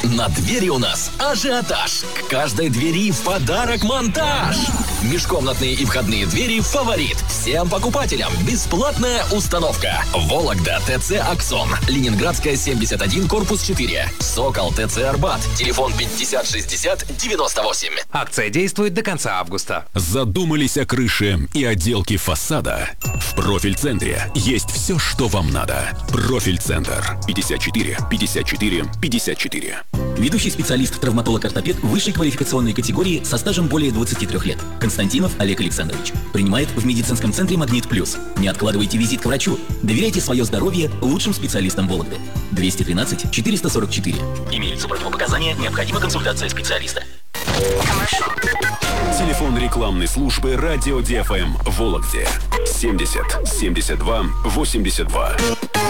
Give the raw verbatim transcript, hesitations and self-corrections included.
На двери у нас ажиотаж. К каждой двери в подарок монтаж. Межкомнатные и входные двери «Фаворит». Всем покупателям бесплатная установка. Вологда ТЦ «Аксон». Ленинградская, семьдесят один, корпус четыре. Сокол ТЦ «Арбат». Телефон пятьдесят шестьдесят девяносто восемь. Акция действует до конца августа. Задумались о крыше и отделке фасада? В Профиль-центре есть все, что вам надо. Профиль-центр. пятьдесят четыре пятьдесят четыре пятьдесят четыре. Ведущий специалист-травматолог-ортопед высшей квалификационной категории со стажем более двадцати трёх лет. Константинов Олег Александрович. Принимает в медицинском центре «Магнит Плюс». Не откладывайте визит к врачу. Доверяйте свое здоровье лучшим специалистам Вологды. двести тринадцать четыреста сорок четыре. Имеются противопоказания, необходима консультация специалиста. Телефон рекламной службы «Радио ди эф эм» в Вологде. семьдесят семьдесят два восемьдесят два.